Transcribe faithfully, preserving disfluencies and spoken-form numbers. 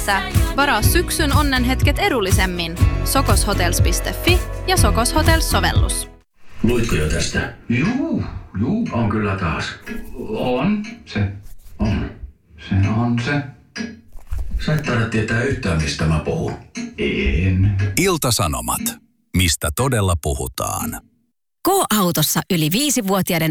Varaa syksyn onnenhetket edullisemmin. Sokoshotels piste fi ja Sokos Hotels-sovellus. Luitko jo tästä? Juu, juu. On kyllä taas. On se. On. Se on se. Sä et taida tietää yhtään, mistä mä puhun. En. Ilta-Sanomat. Mistä todella puhutaan? K-autossa yli viisivuotiaiden